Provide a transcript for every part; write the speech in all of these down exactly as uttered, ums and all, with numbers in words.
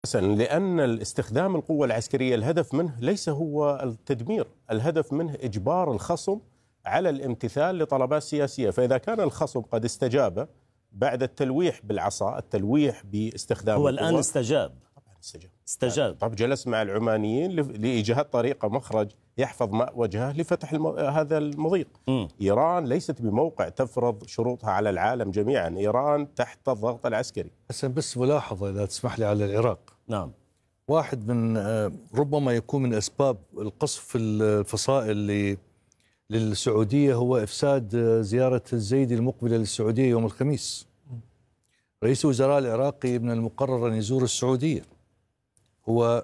حسن، لأن الاستخدام القوة العسكرية الهدف منه ليس هو التدمير، الهدف منه إجبار الخصم على الامتثال لطلبات سياسية. فإذا كان الخصم قد استجاب بعد التلويح بالعصا، التلويح باستخدام هو القوة، الآن استجاب طبعا استجاب استجاب طب جلس مع العمانيين لإيجاد طريقة مخرج يحفظ ماء وجهه لفتح الم... هذا المضيق. م. إيران ليست بموقع تفرض شروطها على العالم جميعا، إيران تحت الضغط العسكري. حسن، بس ملاحظة إذا تسمح لي على العراق. نعم. واحد من ربما يكون من أسباب القصف الفصائل للسعودية هو إفساد زيارة الزيدي المقبلة للسعودية يوم الخميس. رئيس الوزراء العراقي من المقرر أن يزور السعودية، هو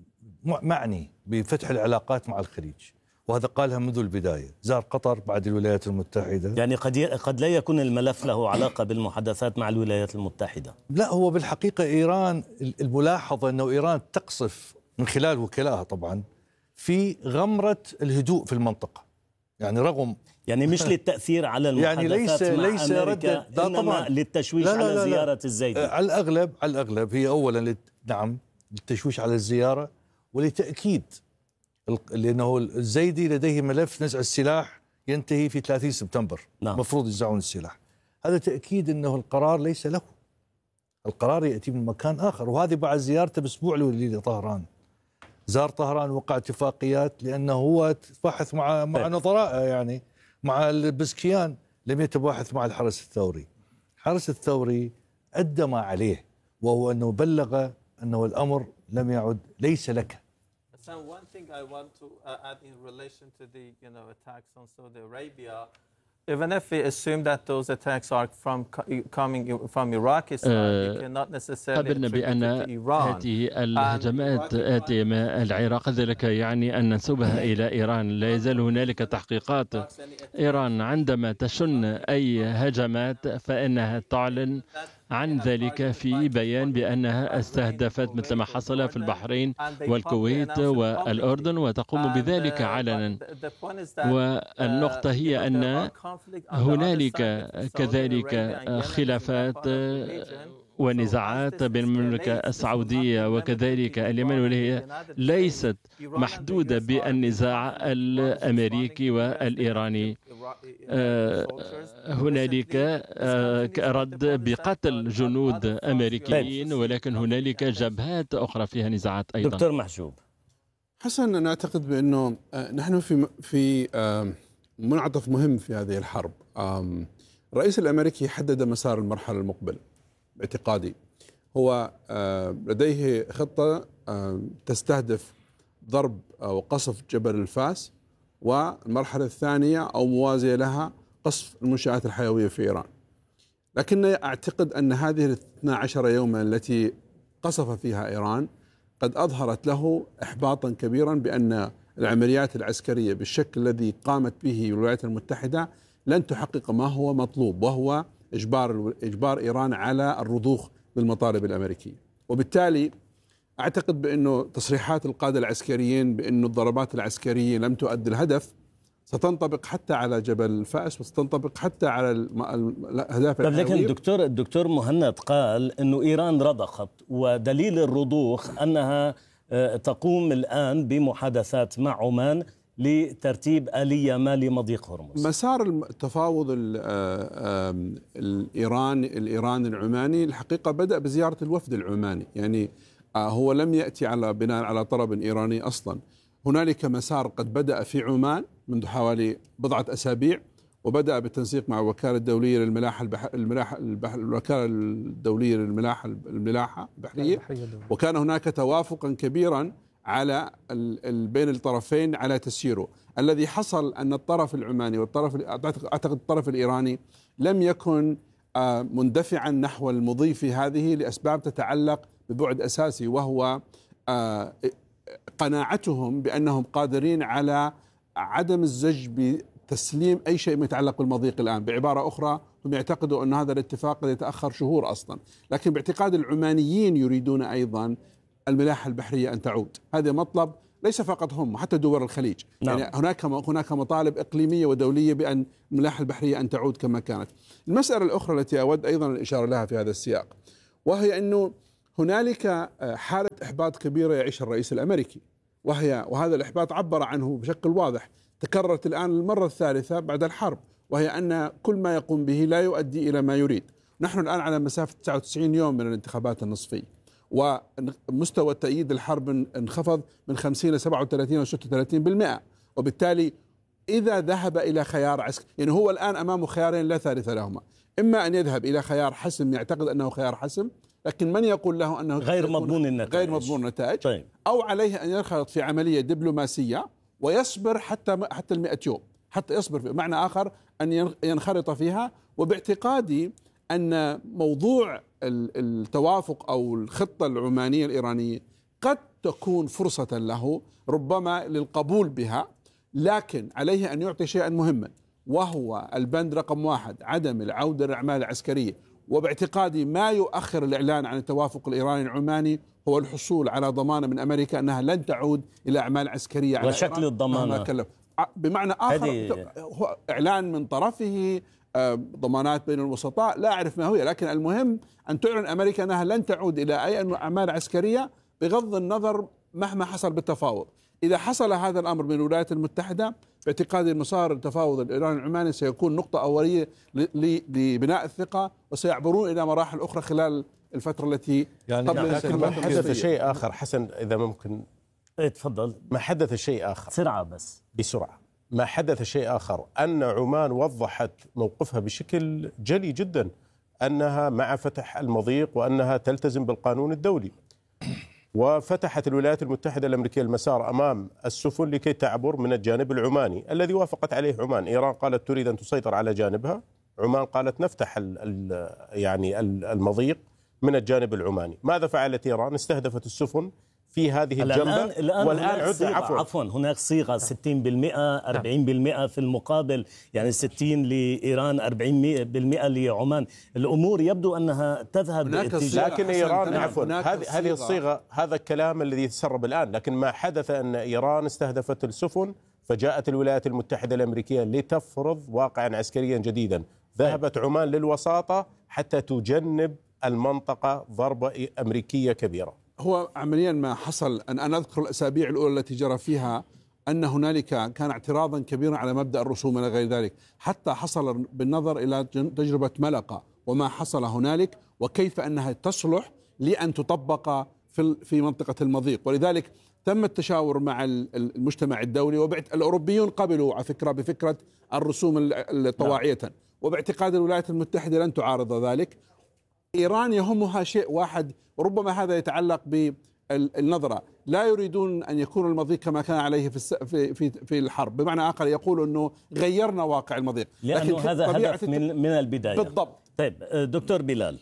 معني بفتح العلاقات مع الخليج، وهذا قالها منذ البداية. زار قطر بعد الولايات المتحدة. يعني قد ي... قد لا يكون الملف له علاقة بالمحادثات مع الولايات المتحدة. لا، هو بالحقيقة إيران، الملاحظة أنه إيران تقصف من خلال وكلائها طبعا في غمرة الهدوء في المنطقة، يعني رغم يعني مش للتأثير على المحادثات يعني ليس مع ليس أمريكا، إنما طبعا للتشويش لا لا على لا لا زيارة الزيدي. على الأغلب على الأغلب هي أولا لت... نعم للتشويش على الزيارة، ولتأكيد لأنه الزيدي لديه ملف نزع السلاح ينتهي في ثلاثين سبتمبر. نعم. مفروض ينزعون السلاح. هذا تأكيد أنه القرار ليس له، القرار يأتي من مكان آخر. وهذه بعد زيارته بأسبوع لطهران، زار طهران، وقع اتفاقيات لأنه هو تباحث مع مع نظراء، يعني مع البزكيان، لم يتباحث مع الحرس الثوري. الحرس الثوري أدى ما عليه، وهو أنه بلغ أنه الأمر لم يعد ليس لك. So one thing I want to uh, add in relation to the you know attacks on Saudi Arabia, even if we assume that those attacks are from coming from Iraqi side, you cannot necessarily قبلنا بأن هذه الهجمات آتية من العراق، ذلك يعني أن ننسبها إلى إيران. لا يزال هنالك تحقيقات. إيران عندما تشن أي هجمات فإنها تعلن عن ذلك في بيان بأنها استهدفت مثل ما حصل في البحرين والكويت والأردن، وتقوم بذلك علنا. والنقطة هي أن هنالك كذلك خلافات ونزاعات بين المملكة السعودية وكذلك اليمن، وهي ليست محدودة بالنزاع الأمريكي والإيراني. هنالك رد بقتل جنود أمريكيين، ولكن هنالك جبهات أخرى فيها نزاعات أيضا. دكتور محجوب. حسن، أنا أعتقد بأنه نحن في في منعطف مهم في هذه الحرب. الرئيس الأمريكي حدد مسار المرحلة المقبلة باعتقادي. هو لديه خطة تستهدف ضرب أو قصف جبل الفاس، والمرحلة الثانية أو موازية لها قصف المنشآت الحيوية في إيران. لكن أعتقد أن هذه الاثنى عشر يوما التي قصف فيها إيران قد أظهرت له إحباطا كبيرا بأن العمليات العسكرية بالشكل الذي قامت به الولايات المتحدة لن تحقق ما هو مطلوب، وهو إجبار إجبار إيران على الرضوخ بالمطالب الأمريكية. وبالتالي أعتقد بأنه تصريحات القادة العسكريين بأنه الضربات العسكرية لم تؤدي الهدف ستنطبق حتى على جبل الفأس، وستنطبق حتى على الأهداف الحيوية. لكن الدكتور الدكتور مهند قال أنه إيران رضخت، ودليل الرضوخ أنها تقوم الآن بمحادثات مع عمان لترتيب آلية ما لمضيق هرمز. مسار التفاوض الإيراني الإيراني العماني الحقيقة بدأ بزيارة الوفد العماني، يعني هو لم يأتي على بناء على طلب إيراني أصلا. هنالك مسار قد بدأ في عمان منذ حوالي بضعة أسابيع، وبدأ بالتنسيق مع الوكالة الدولية للملاحة البحر الملاحة البحر الوكالة الدولية للملاحة الملاحة البحرية، وكان هناك توافقا كبيرا على بين الطرفين على تسييره. الذي حصل أن الطرف العماني والطرف أعتقد الطرف الإيراني لم يكن مندفعا نحو المضي في هذه لأسباب تتعلق ببعد أساسي، وهو قناعتهم بأنهم قادرين على عدم الزج بتسليم أي شيء يتعلق بالمضيق الآن. بعبارة أخرى، هم يعتقدوا أن هذا الاتفاق قد يتأخر شهور أصلا، لكن باعتقاد العمانيين يريدون أيضا الملاحة البحرية أن تعود. هذا مطلب ليس فقط هم، حتى دول الخليج. نعم. يعني هناك هناك مطالب إقليمية ودولية بأن الملاحة البحرية أن تعود كما كانت. المسألة الأخرى التي أود أيضا الإشارة لها في هذا السياق، وهي أنه هنالك حالة إحباط كبيرة يعيشها الرئيس الأمريكي، وهي وهذا الإحباط عبر عنه بشكل واضح، تكررت الآن المرة الثالثة بعد الحرب، وهي أن كل ما يقوم به لا يؤدي إلى ما يريد. نحن الآن على مسافة تسعة وتسعين يوم من الانتخابات النصفية، ومستوى تأييد الحرب انخفض من خمسين إلى سبعة وثلاثين أو ستة وثلاثين بالمئة، وبالتالي إذا ذهب إلى خيار عسكري، يعني هو الآن أمامه خيارين لا ثالث لهما، إما أن يذهب إلى خيار حسم يعتقد أنه خيار حسم، لكن من يقول له أنه غير مضمون النتائج، غير مضمون النتائج، طيب. أو عليه أن ينخرط في عملية دبلوماسية ويصبر حتى حتى المئة يوم، حتى يصبر في معنى آخر أن ينخرط فيها. وباعتقادي أن موضوع التوافق أو الخطة العمانية الإيرانية قد تكون فرصة له ربما للقبول بها، لكن عليه أن يعطي شيئا مهما، وهو البند رقم واحد عدم العودة للأعمال العسكرية. وباعتقادي ما يؤخر الإعلان عن التوافق الإيراني العماني هو الحصول على ضمانة من أمريكا أنها لن تعود إلى أعمال عسكرية على وشكل الضمانة بمعنى آخر هو إعلان من طرفه، ضمانات بين الوسطاء، لا أعرف ما هي، لكن المهم أن تعلن أمريكا أنها لن تعود إلى أي أعمال عسكرية بغض النظر مهما حصل بالتفاوض. إذا حصل هذا الأمر من الولايات المتحدة باعتقادي مسار التفاوض الإيراني العماني سيكون نقطة أولية لبناء الثقة، وسيعبرون إلى مراحل أخرى خلال الفترة التي يعني قبل. لكن ما حدث شيء آخر حسن إذا ممكن تفضل. ما حدث شيء آخر بسرعة بس بسرعة ما حدث شيء آخر أن عمان وضحت موقفها بشكل جلي جدا أنها مع فتح المضيق وأنها تلتزم بالقانون الدولي، وفتحت الولايات المتحدة الأمريكية المسار أمام السفن لكي تعبر من الجانب العماني الذي وافقت عليه عمان. إيران قالت تريد أن تسيطر على جانبها، عمان قالت نفتح ال ال يعني المضيق من الجانب العماني. ماذا فعلت إيران؟ استهدفت السفن في هذه الجنبة، الآن والآن عد عفوا عفوا هناك صيغة ستين بالمئة أربعين بالمئة في المقابل، يعني ستين لإيران أربعين بالمئة لعمان. الأمور يبدو أنها تذهب باتجاه، لكن إيران عفوا هذه هذه الصيغة، هذا الكلام الذي يتسرب الآن، لكن ما حدث أن إيران استهدفت السفن فجاءت الولايات المتحدة الأمريكية لتفرض واقعا عسكريا جديدا. ذهبت عمان للوساطة حتى تجنب المنطقة ضربة أمريكية كبيرة. هو عمليا ما حصل أن أنا أذكر الأسابيع الأولى التي جرى فيها أن هنالك كان اعتراضا كبيرا على مبدأ الرسوم إلى غير ذلك، حتى حصل بالنظر إلى تجربة ملقا وما حصل هنالك وكيف أنها تصلح لأن تطبق في في منطقة المضيق. ولذلك تم التشاور مع المجتمع الدولي، والأوروبيون قبلوا على فكرة بفكرة الرسوم طواعية، وباعتقاد الولايات المتحدة لن تعارض ذلك. إيران يهمها شيء واحد، وربما هذا يتعلق بالنظرة، لا يريدون أن يكون المضيق كما كان عليه في في في الحرب، بمعنى آخر يقول أنه غيرنا واقع المضيق، لأنه هذا هدف من من البداية. بالضبط. طيب دكتور بلال.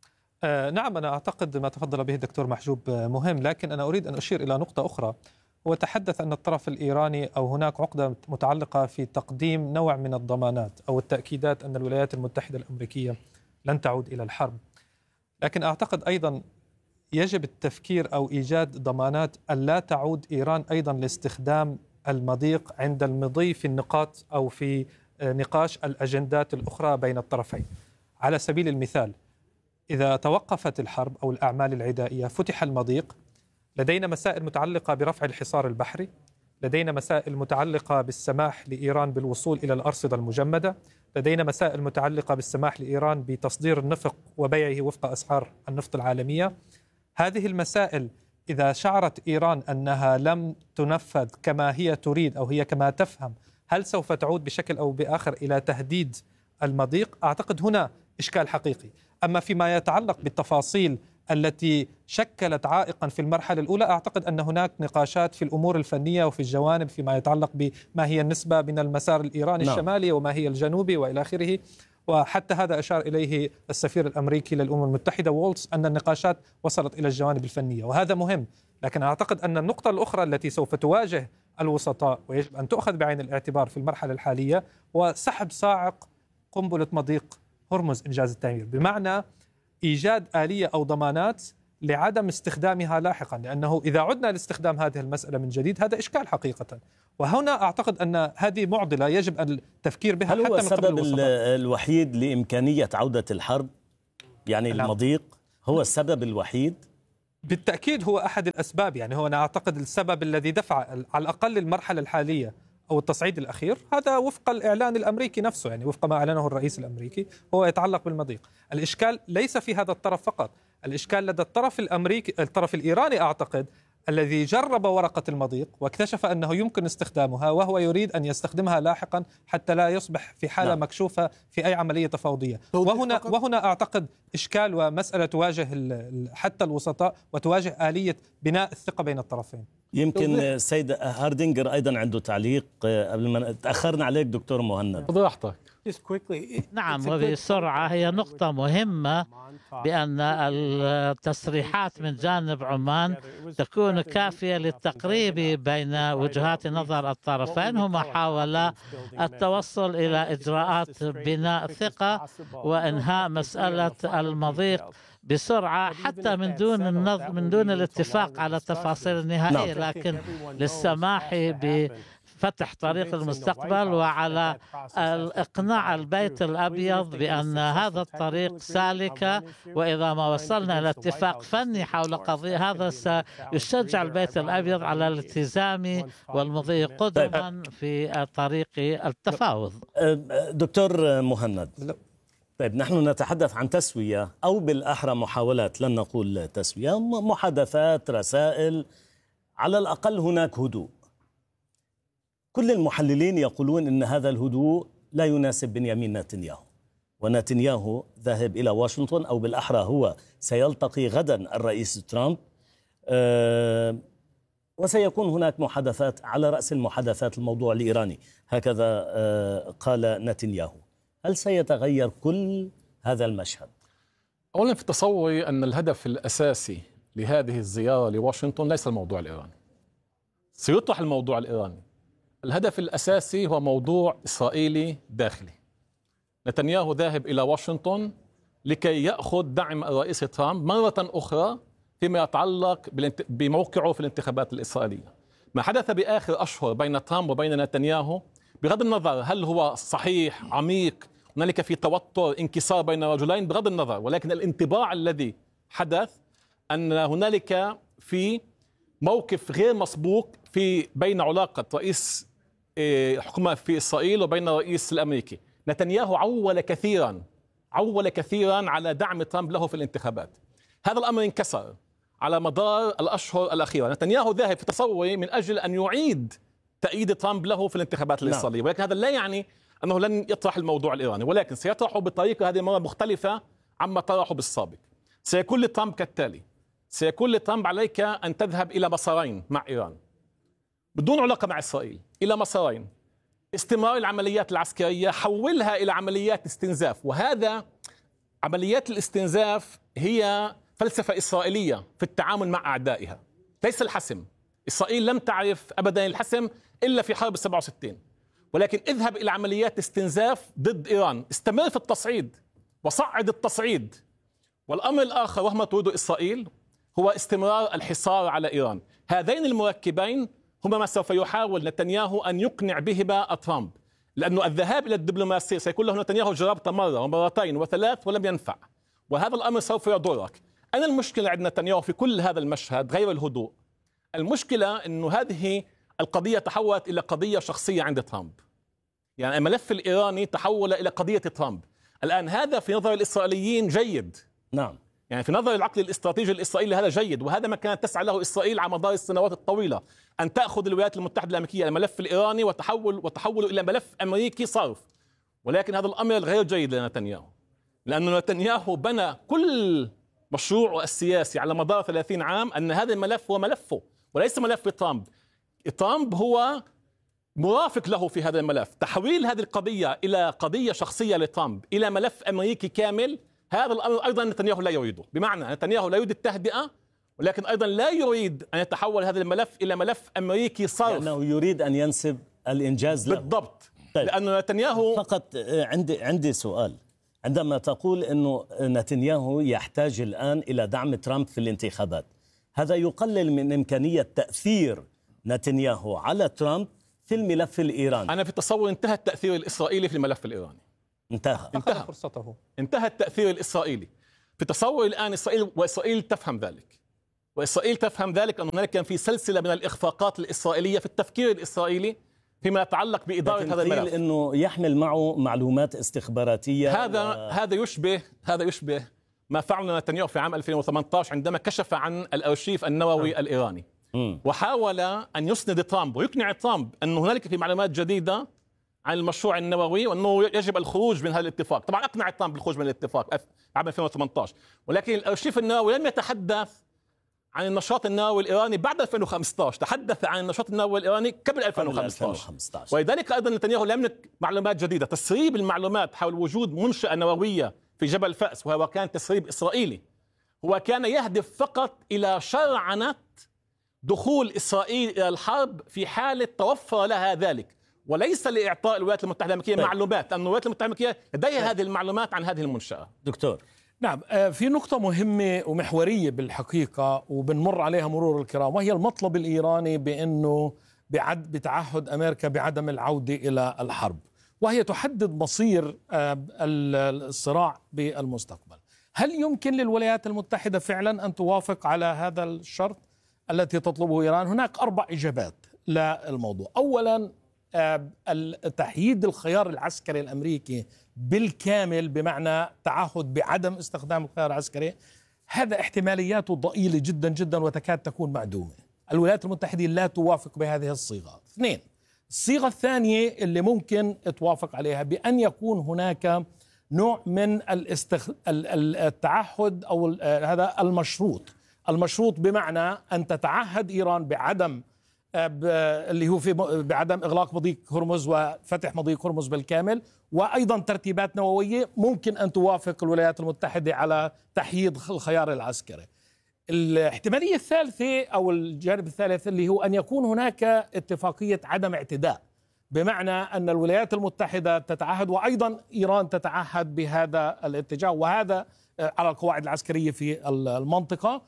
آه نعم، أنا أعتقد ما تفضل به الدكتور محجوب مهم، لكن أنا أريد أن أشير إلى نقطة أخرى. هو تحدث أن الطرف الإيراني أو هناك عقدة متعلقة في تقديم نوع من الضمانات أو التأكيدات أن الولايات المتحدة الأمريكية لن تعود إلى الحرب، لكن أعتقد أيضا يجب التفكير أو إيجاد ضمانات ألا تعود إيران أيضا لاستخدام المضيق عند المضي في النقاط أو في نقاش الأجندات الأخرى بين الطرفين. على سبيل المثال، إذا توقفت الحرب أو الأعمال العدائية فتح المضيق، لدينا مسائل متعلقة برفع الحصار البحري، لدينا مسائل متعلقة بالسماح لإيران بالوصول إلى الأرصدة المجمدة، لدينا مسائل متعلقة بالسماح لإيران بتصدير النفط وبيعه وفق أسعار النفط العالمية. هذه المسائل إذا شعرت إيران أنها لم تنفذ كما هي تريد أو هي كما تفهم، هل سوف تعود بشكل أو بآخر إلى تهديد المضيق؟ أعتقد هنا إشكال حقيقي. أما فيما يتعلق بالتفاصيل التي شكلت عائقا في المرحلة الأولى، أعتقد أن هناك نقاشات في الأمور الفنية وفي الجوانب فيما يتعلق بما هي النسبة من المسار الإيراني نعم. الشمالي وما هي الجنوبي وإلى آخره. وحتى هذا أشار إليه السفير الأمريكي للأمم المتحدة وولتس أن النقاشات وصلت إلى الجوانب الفنية، وهذا مهم. لكن أعتقد أن النقطة الأخرى التي سوف تواجه الوسطاء ويجب أن تؤخذ بعين الاعتبار في المرحلة الحالية هو سحب صاعق قنبلة مضيق هرمز إنجاز التعبير، بمعنى إيجاد آلية أو ضمانات لعدم استخدامها لاحقا، لأنه إذا عدنا لاستخدام هذه المسألة من جديد هذا إشكال حقيقة. وهنا أعتقد أن هذه معضلة يجب التفكير بها. هل هو السبب الوحيد لإمكانية عودة الحرب؟ يعني نعم. المضيق هو السبب الوحيد؟ بالتأكيد هو أحد الأسباب. يعني هو أنا أعتقد السبب الذي دفع على الأقل المرحلة الحالية أو التصعيد الأخير هذا وفق الإعلان الأمريكي نفسه، يعني وفق ما أعلنه الرئيس الأمريكي، هو يتعلق بالمضيق. الإشكال ليس في هذا الطرف فقط، الإشكال لدى الطرف الأمريكي الطرف الإيراني أعتقد، الذي جرب ورقة المضيق واكتشف أنه يمكن استخدامها، وهو يريد أن يستخدمها لاحقا حتى لا يصبح في حالة نعم. مكشوفة في أي عملية تفاوضية. وهنا, وهنا أعتقد إشكال ومسألة تواجه حتى الوسطاء وتواجه آلية بناء الثقة بين الطرفين. يمكن السيد هاردينجر أيضا عنده تعليق قبل ما تأخرنا عليك دكتور مهند. براحتك. نعم، وبسرعة هي نقطة مهمة بأن التصريحات من جانب عمان تكون كافية للتقريب بين وجهات نظر الطرفين. هما حاول التوصل إلى إجراءات بناء ثقة وإنهاء مسألة المضيق بسرعة حتى من دون النظر من دون الاتفاق على التفاصيل النهائية، لكن للسماح بفتح طريق المستقبل وعلى الإقناع البيت الأبيض بأن هذا الطريق سالك، وإذا ما وصلنا إلى اتفاق فني حول قضية هذا سيشجع البيت الأبيض على الالتزام والمضي قدما في طريق التفاوض. دكتور مهند، طيب نحن نتحدث عن تسوية أو بالأحرى محاولات، لن نقول تسوية، محادثات، رسائل، على الأقل هناك هدوء. كل المحللين يقولون أن هذا الهدوء لا يناسب بنيامين نتنياهو، ونتنياهو ذاهب إلى واشنطن، أو بالأحرى هو سيلتقي غدا الرئيس ترامب، أه وسيكون هناك محادثات، على رأس المحادثات الموضوع الإيراني، هكذا أه قال نتنياهو. هل سيتغير كل هذا المشهد؟ أولا في تصوري أن الهدف الأساسي لهذه الزيارة لواشنطن ليس الموضوع الإيراني. سيطرح الموضوع الإيراني، الهدف الأساسي هو موضوع إسرائيلي داخلي. نتنياهو ذاهب إلى واشنطن لكي يأخذ دعم الرئيس ترامب مرة أخرى فيما يتعلق بموقعه في الانتخابات الإسرائيلية. ما حدث بآخر أشهر بين ترامب وبين نتنياهو، بغض النظر هل هو صحيح عميق، هنالك في توتر انكسار بين رجلين، بغض النظر، ولكن الانطباع الذي حدث أن هنالك في موقف غير مسبوق في بين علاقة رئيس حكومة في إسرائيل وبين الرئيس الأمريكي. نتنياهو عول كثيرا عول كثيرا على دعم ترامب له في الانتخابات. هذا الأمر انكسر على مدار الأشهر الأخيرة. نتنياهو ذاهب في تصوري من أجل أن يعيد تأييد ترامب له في الانتخابات الإسرائيلية، ولكن هذا لا يعني أنه لن يطرح الموضوع الإيراني، ولكن سيطرحه بطريقة هذه المرة مختلفة عما طرحه بالسابق. سيكون لترامب كالتالي: سيكون لترامب عليك أن تذهب إلى مسارين مع إيران بدون علاقة مع إسرائيل، إلى مسارين: استمرار العمليات العسكرية، حولها إلى عمليات استنزاف. وهذا عمليات الاستنزاف هي فلسفة إسرائيلية في التعامل مع أعدائها، ليس الحسم. إسرائيل لم تعرف أبدا الحسم إلا في حرب سبعة وستين، ولكن اذهب إلى عمليات استنزاف ضد إيران، استمر في التصعيد وصعد التصعيد. والأمر الآخر وهو ما تريده إسرائيل هو استمرار الحصار على إيران. هذين المركبين هما ما سوف يحاول نتنياهو أن يقنع بهما ترامب، لأنه الذهاب إلى الدبلوماسية سيكون له نتنياهو جربته مرة ومرتين وثلاث ولم ينفع، وهذا الأمر سوف يضرك. أنا المشكلة عند نتنياهو في كل هذا المشهد غير الهدوء، المشكلة أنه هذه القضية تحولت إلى قضية شخصية عند ترامب. يعني الملف الإيراني تحول إلى قضية ترامب الآن. هذا في نظر الإسرائيليين جيد، نعم، يعني في نظر العقل الاستراتيجي الإسرائيلي هذا جيد، وهذا ما كانت تسعى له إسرائيل على مدار السنوات الطويلة، أن تأخذ الولايات المتحدة الأمريكية الملف الإيراني وتحول وتحوله إلى ملف أمريكي صرف. ولكن هذا الأمر غير جيد لنتنياهو، لأن نتنياهو بنى كل مشروعه السياسي على مدار ثلاثين عام أن هذا الملف هو ملفه وليس ملف ترامب. ترامب هو مرافق له في هذا الملف. تحويل هذه القضية إلى قضية شخصية لترامب إلى ملف أمريكي كامل، هذا الأمر أيضا نتنياهو لا يريده. بمعنى نتنياهو لا يريد التهدئة، ولكن أيضا لا يريد أن يتحول هذا الملف إلى ملف أمريكي صرف، لأنه يريد أن ينسب الإنجاز له. بالضبط. طيب. لأنه نتنياهو فقط عندي عندي سؤال: عندما تقول أنه نتنياهو يحتاج الآن إلى دعم ترامب في الانتخابات، هذا يقلل من إمكانية تأثير نتنياهو على ترامب في الملف الإيراني؟ أنا في تصور انتهى التأثير الإسرائيلي في الملف الإيراني. انتهى انتهى فرصته. انتهى التأثير الإسرائيلي في تصور الآن. إسرائيل وإسرائيل تفهم ذلك، وإسرائيل تفهم ذلك، أن هناك كان في سلسلة من الإخفاقات الإسرائيلية في التفكير الإسرائيلي فيما يتعلق بإدارة هذا الملف، إنه يحمل معه معلومات استخباراتية. هذا و... هذا يشبه هذا يشبه ما فعل نتنياهو في عام ألفين وثمانية عشر عندما كشف عن الأرشيف النووي م. الإيراني م. وحاول أن يسند ترامب ويقنع ترامب أن هنالك في معلومات جديدة عن المشروع النووي وأنه يجب الخروج من هذا الاتفاق. طبعا أقنع ترامب بالخروج من الاتفاق عام ألفين وثمانية عشر، ولكن الأرشيف النووي لم يتحدث عن النشاط النووي الإيراني بعد ألفين وخمسة عشر، تحدث عن النشاط النووي الإيراني قبل ألفين وخمسة عشر. ولذلك أيضا نتنياهو لم يملك معلومات جديدة. تسريب المعلومات حول وجود منشأة نووية في جبل فأس وهو كان تسريب إسرائيلي، هو كان يهدف فقط إلى شرعنة دخول إسرائيل إلى الحرب في حالة توفر لها ذلك، وليس لإعطاء الولايات المتحدة الأمريكية طيب. معلومات، أن الولايات المتحدة الأمريكية لديها طيب. هذه المعلومات عن هذه المنشأة. دكتور نعم، في نقطة مهمة ومحورية بالحقيقة وبنمر عليها مرور الكرام، وهي المطلب الإيراني بأنه بعد بتعهد أمريكا بعدم العودة إلى الحرب، وهي تحدد مصير الصراع بالمستقبل. هل يمكن للولايات المتحدة فعلا أن توافق على هذا الشرط التي تطلبه إيران؟ هناك أربع إجابات للموضوع. أولا، تحييد الخيار العسكري الأمريكي بالكامل بمعنى تعهد بعدم استخدام الخيار العسكري، هذا احتمالياته ضئيلة جدا جدا وتكاد تكون معدومة. الولايات المتحدة لا توافق بهذه الصيغة. اثنين، الصيغة الثانية اللي ممكن توافق عليها بأن يكون هناك نوع من الاستخ... التعهد أو هذا المشروط. المشروط بمعنى أن تتعهد إيران بعدم اللي هو في بعدم إغلاق مضيق هرمز وفتح مضيق هرمز بالكامل، وأيضا ترتيبات نووية. ممكن أن توافق الولايات المتحدة على تحييد الخيار العسكري. الاحتمالية الثالثة أو الجانب الثالث اللي هو أن يكون هناك اتفاقية عدم اعتداء، بمعنى أن الولايات المتحدة تتعهد وأيضا إيران تتعهد بهذا الاتجاه، وهذا على القواعد العسكرية في المنطقة.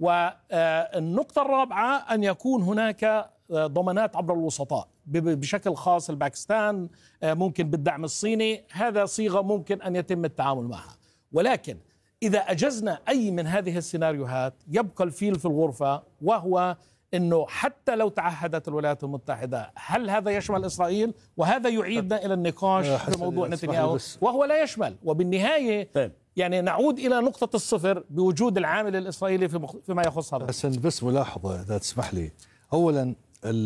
والنقطة الرابعة أن يكون هناك ضمانات عبر الوسطاء، بشكل خاص الباكستان، ممكن بالدعم الصيني. هذا صيغة ممكن أن يتم التعامل معها. ولكن إذا أجزنا أي من هذه السيناريوهات يبقى الفيل في الغرفة، وهو أنه حتى لو تعهدت الولايات المتحدة هل هذا يشمل إسرائيل؟ وهذا يعيدنا إلى النقاش في موضوع نتنياهو، وهو لا يشمل. وبالنهاية يعني نعود إلى نقطة الصفر بوجود العامل الإسرائيلي فيما يخص هذا. حسن، بس ملاحظة إذا تسمح لي. أولا،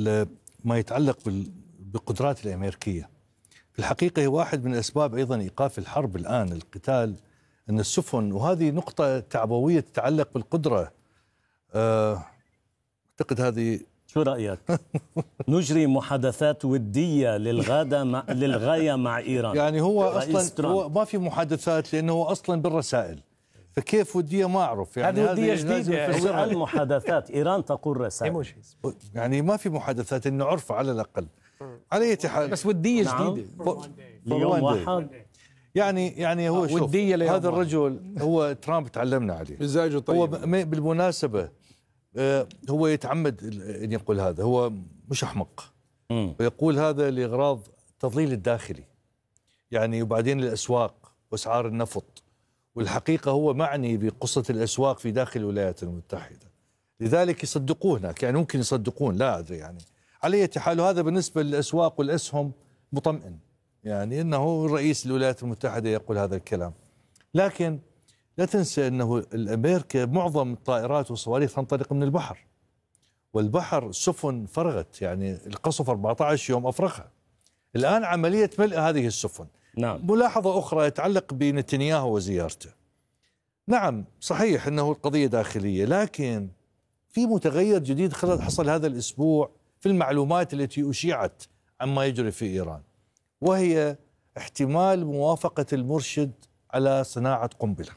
ما يتعلق بالقدرات الأمريكية في الحقيقة هي واحد من أسباب أيضا إيقاف الحرب الآن، القتال، أن السفن، وهذه نقطة تعبوية تتعلق بالقدرة. أه أعتقد هذه. شو رأيك؟ نجري محادثات ودية للغاية مع للغاية مع إيران. يعني هو أصلا هو ما في محادثات لأنه هو أصلا بالرسائل، فكيف ودية ما أعرف. يعني هذه ودية جديدة. المحادثات إيران تقول رسائل، يعني ما في محادثات، إنه عرف على الأقل. على أي حال بس ودية نعم. جديدة اليوم واحد. يعني يعني هو شوف هذا الرجل هو ترامب تعلمنا عليه مزاجه طيب. هو بالمناسبة هو يتعمد أن يقول هذا، هو مش أحمق، ويقول هذا لأغراض تضليل الداخلي يعني، وبعدين الأسواق وأسعار النفط، والحقيقة هو معني بقصة الأسواق في داخل الولايات المتحدة، لذلك يصدقوه هناك، يعني ممكن يصدقون لا أدري يعني. على أي حال هذا بالنسبة للأسواق والأسهم مطمئن، يعني أنه رئيس الولايات المتحدة يقول هذا الكلام. لكن لا تنسى أنه الأمريكا معظم الطائرات والصواريخ تنطلق من البحر، والبحر سفن فرغت، يعني القصف أربعة عشر يوم أفرغها. الآن عملية ملء هذه السفن. نعم. ملاحظة أخرى يتعلق بنتنياهو وزيارته. نعم صحيح أنه القضية داخلية، لكن في متغير جديد حصل هذا الأسبوع في المعلومات التي أشيعت عما يجري في إيران، وهي احتمال موافقة المرشد على صناعة قنبلة.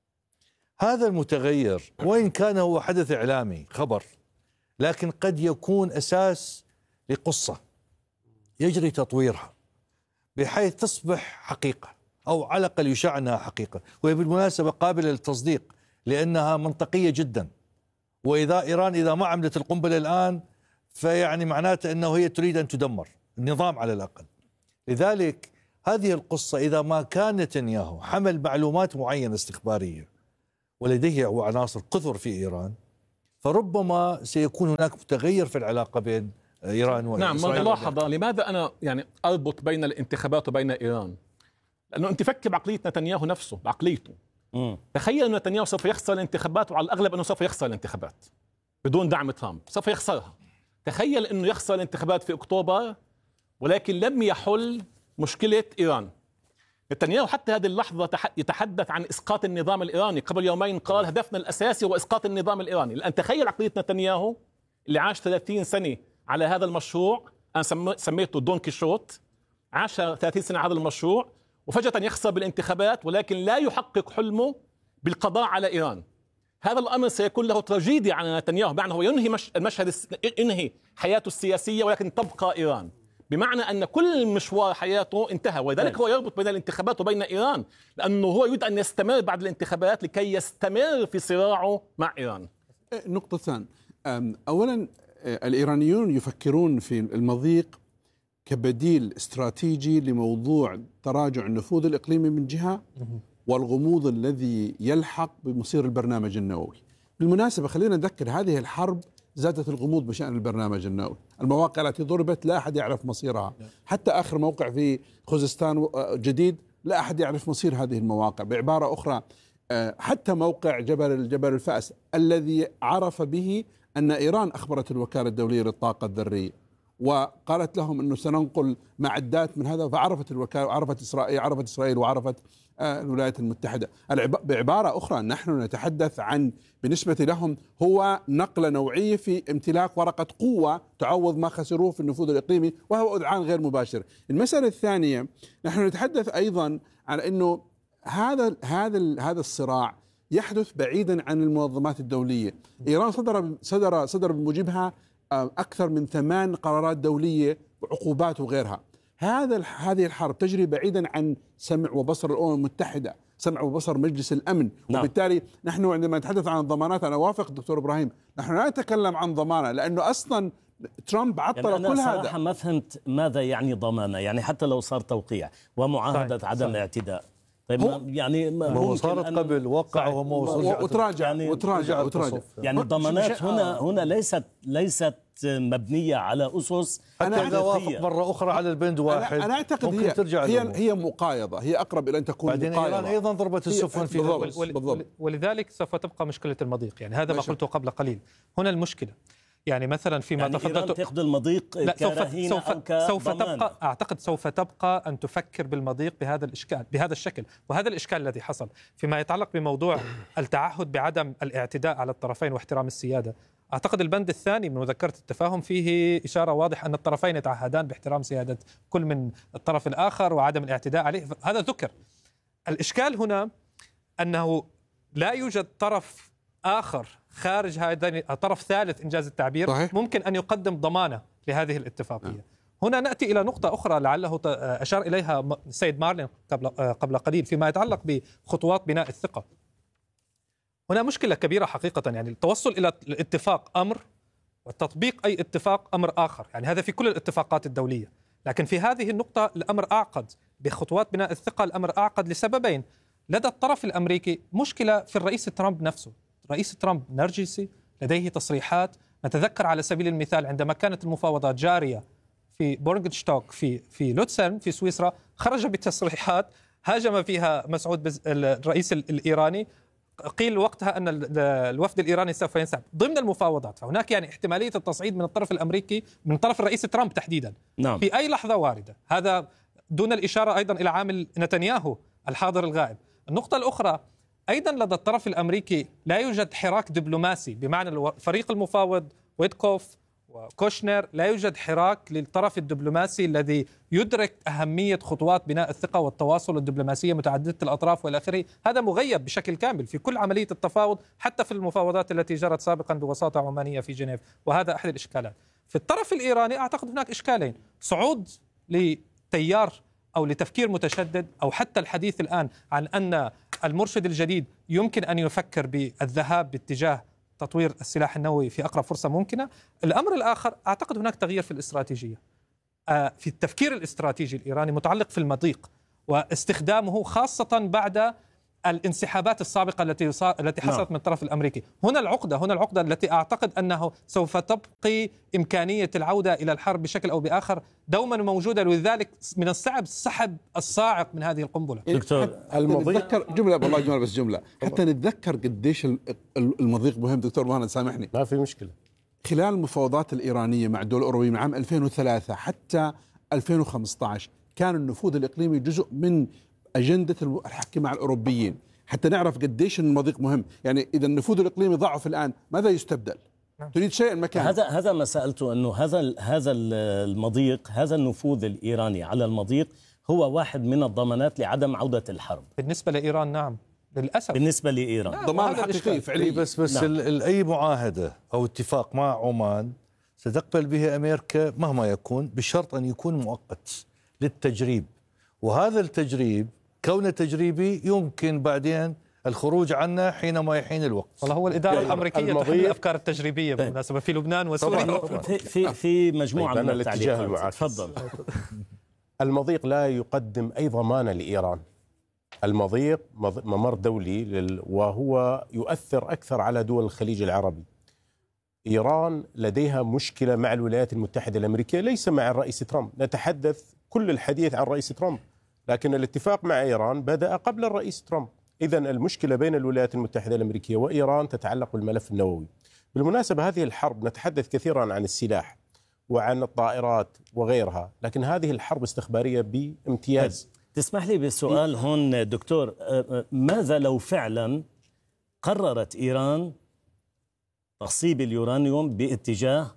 هذا المتغير وإن كان هو حدث إعلامي خبر، لكن قد يكون أساس لقصة يجري تطويرها بحيث تصبح حقيقة، أو على الأقل يشاع أنها حقيقة، وهي بالمناسبة قابلة للتصديق لأنها منطقية جدا. وإذا إيران إذا ما عملت القنبلة الآن فيعني معناته أنه هي تريد أن تدمر النظام على الأقل. لذلك هذه القصة إذا ما كان نتنياهو حمل معلومات معينة استخبارية ولديه عناصر كثر في إيران، فربما سيكون هناك تغير في العلاقة بين إيران وإسرائيل. نعم، ملاحظة لماذا أنا يعني أربط بين الانتخابات وبين إيران؟ لأنه أنت فكر بعقلية نتنياهو نفسه، بعقليته. مم. تخيل أن نتنياهو سوف يخسر الانتخابات، وعلى الأغلب أنه سوف يخسر الانتخابات بدون دعم ترامب، سوف يخسرها. تخيل أنه يخسر الانتخابات في أكتوبر ولكن لم يحل مشكلة إيران. نتنياهو حتى هذه اللحظة يتحدث عن إسقاط النظام الإيراني. قبل يومين قال هدفنا الأساسي هو إسقاط النظام الإيراني. الآن تخيل عقلية نتنياهو اللي عاش ثلاثين سنة على هذا المشروع، أنا سميته دون كيشوت، عاش ثلاثين سنة على هذا المشروع وفجأة يخسر بالانتخابات ولكن لا يحقق حلمه بالقضاء على إيران. هذا الأمر سيكون له تراجيديا على نتنياهو، بمعنى هو ينهي مش المشهد، ينهي حياته السياسية ولكن تبقى إيران، بمعنى أن كل مشوار حياته انتهى. ولذلك هو يربط بين الانتخابات وبين إيران، لأنه هو يريد أن يستمر بعد الانتخابات لكي يستمر في صراعه مع إيران. نقطة ثانية، أولا الإيرانيون يفكرون في المضيق كبديل استراتيجي لموضوع تراجع النفوذ الإقليمي من جهة والغموض الذي يلحق بمصير البرنامج النووي. بالمناسبة خلينا نذكر هذه الحرب زادت الغموض بشأن البرنامج النووي. المواقع التي ضربت لا أحد يعرف مصيرها، حتى آخر موقع في خوزستان جديد لا أحد يعرف مصير هذه المواقع. بعبارة أخرى حتى موقع جبل جبل الفأس الذي عرف به أن إيران أخبرت الوكالة الدولية للطاقة الذرية وقالت لهم أنه سننقل معدات من هذا، فعرفت الوكالة وعرفت إسرائيل عرفت إسرائيل وعرفت الولايات المتحدة. بعبارة أخرى نحن نتحدث عن بالنسبة لهم هو نقلة نوعية في امتلاك ورقة قوة تعوض ما خسروه في النفوذ الإقليمي، وهو أذعان غير مباشر. المسألة الثانية نحن نتحدث أيضا على أنه هذا هذا هذا الصراع يحدث بعيدا عن المنظمات الدولية. إيران صدر صدر صدر بموجبها أكثر من ثمان قرارات دولية وعقوبات وغيرها. هذا هذه الحرب تجري بعيدا عن سمع وبصر الأمم المتحدة، سمع وبصر مجلس الأمن. نعم. وبالتالي نحن عندما نتحدث عن الضمانات، أنا أوافق دكتور إبراهيم، نحن لا نتكلم عن ضمانة لأنه أصلا ترامب عطل يعني أنا كل صراحة هذا. صراحة ما فهمت ماذا يعني ضمانة، يعني حتى لو صار توقيع ومعاهدة صحيح. عدم صحيح. الاعتداء، طيب هو يعني هو صارت قبل وقع وتراجع يعني وتراجع وتراجع يعني الضمانات هنا هنا ليست ليست مبنية على أسس. حتى إذا وافق مرة أخرى على البند واحد أنا أعتقد هي ترجع هي, هي مقايضة، هي أقرب إلى أن تكون مقايضة. إيران أيضا ضربت السفن في بالضبط. ولذلك سوف تبقى مشكلة المضيق، يعني هذا ما قلته قبل قليل. هنا المشكلة يعني مثلا فيما يعني تفضلت تأخذ المضيق كرهين سوف, أو سوف تبقى أعتقد سوف تبقى أن تفكر بالمضيق بهذا الإشكال بهذا الشكل، وهذا الإشكال الذي حصل فيما يتعلق بموضوع التعهد بعدم الاعتداء على الطرفين واحترام السيادة. أعتقد البند الثاني من مذكرة التفاهم فيه إشارة واضحة أن الطرفين يتعهدان باحترام سيادة كل من الطرف الآخر وعدم الاعتداء عليه، هذا ذكر. الإشكال هنا أنه لا يوجد طرف آخر خارج هذا طرف ثالث إنجاز التعبير صحيح. ممكن أن يقدم ضمانة لهذه الاتفاقية. أه. هنا نأتي إلى نقطة أخرى لعله أشار إليها السيد مارلين قبل قبل قليل فيما يتعلق بخطوات بناء الثقة. هنا مشكلة كبيرة حقيقة، يعني التوصل إلى الاتفاق أمر والتطبيق أي اتفاق أمر آخر، يعني هذا في كل الاتفاقات الدولية، لكن في هذه النقطة الأمر أعقد. بخطوات بناء الثقة الأمر أعقد لسببين. لدى الطرف الأمريكي مشكلة في الرئيس ترامب نفسه. رئيس ترامب نرجسي، لديه تصريحات. نتذكر على سبيل المثال عندما كانت المفاوضات جارية في بورغنشتوك في في لوتسرن في سويسرا، خرج بتصريحات هاجم فيها مسعود الرئيس الإيراني. قيل وقتها أن الوفد الإيراني سوف ينسحب ضمن المفاوضات، فهناك يعني احتمالية التصعيد من الطرف الأمريكي من طرف الرئيس ترامب تحديدا. نعم. في أي لحظة واردة، هذا دون الإشارة أيضا إلى عامل نتنياهو الحاضر الغائب. النقطة الأخرى أيضا لدى الطرف الأمريكي لا يوجد حراك دبلوماسي، بمعنى الفريق المفاوض ويتكوف وكوشنر لا يوجد حراك للطرف الدبلوماسي الذي يدرك أهمية خطوات بناء الثقة والتواصل الدبلوماسية متعددة الأطراف والى آخره. هذا مغيب بشكل كامل في كل عملية التفاوض، حتى في المفاوضات التي جرت سابقا بوساطة عمانية في جنيف، وهذا أحد الإشكالات. في الطرف الإيراني أعتقد هناك إشكالين: صعود لتيار أو لتفكير متشدد، أو حتى الحديث الآن عن أن المرشد الجديد يمكن أن يفكر بالذهاب باتجاه تطوير السلاح النووي في أقرب فرصة ممكنة. الأمر الآخر أعتقد هناك تغيير في الاستراتيجية، في التفكير الاستراتيجي الإيراني متعلق في المضيق واستخدامه، خاصة بعد الانسحابات السابقة التي التي حصلت من الطرف الأمريكي. هنا العقدة هنا العقدة التي أعتقد أنه سوف تبقي إمكانية العودة إلى الحرب بشكل أو بآخر دوما موجودة، ولذلك من الصعب سحب الصاعق من هذه القنبلة. دكتور نتذكر جملة والله جملة بس جملة حتى نتذكر قديش المضيق مهم. دكتور مهند سامحني، ما في مشكلة. خلال المفاوضات الإيرانية مع الدول الأوروبية من عام ألفين وثلاثة حتى ألفين وخمسة عشر كان النفوذ الإقليمي جزء من أجندة الحكي مع الأوروبيين، حتى نعرف قديش المضيق مهم. يعني إذا النفوذ الإقليمي ضعف الآن ماذا يستبدل؟ تريد شيء مكان هذا هذا ما سألته، أنه هذا هذا المضيق، هذا النفوذ الإيراني على المضيق هو واحد من الضمانات لعدم عودة الحرب بالنسبة لإيران. نعم للأسف بالنسبة لإيران ضمان حقيقي فعلي. بس بس نعم. أي معاهدة أو اتفاق مع عمان ستقبل به أمريكا مهما يكون بشرط أن يكون مؤقت للتجريب، وهذا التجريب كونه تجريبي يمكن بعدين الخروج عنه حينما يحين الوقت. والله هو الإدارة الأمريكية تحمل الأفكار التجريبية بالمناسبة في لبنان وسوريا. في في في مجموعة من الاتجاهات. تفضل. المضيق لا يقدم أي ضمانة لإيران. المضيق ممر دولي وهو يؤثر أكثر على دول الخليج العربي. إيران لديها مشكلة مع الولايات المتحدة الأمريكية، ليس مع الرئيس ترامب. نتحدث كل الحديث عن الرئيس ترامب، لكن الاتفاق مع إيران بدأ قبل الرئيس ترامب. إذن المشكلة بين الولايات المتحدة الأمريكية وإيران تتعلق بالملف النووي. بالمناسبة هذه الحرب نتحدث كثيرا عن السلاح وعن الطائرات وغيرها، لكن هذه الحرب استخبارية بامتياز. تسمح لي بالسؤال هون دكتور، ماذا لو فعلا قررت إيران تخصيب اليورانيوم باتجاه